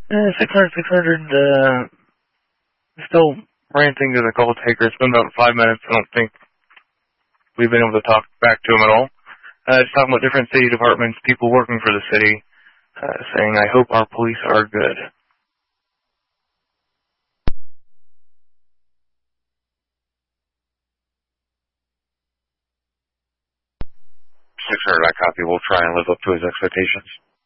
600, still ranting to the call taker. It's been about 5 minutes. I don't think we've been able to talk back to him at all. Just talking about different city departments, people working for the city, saying, I hope our police are good. 600, I copy. We'll try and live up to his expectations.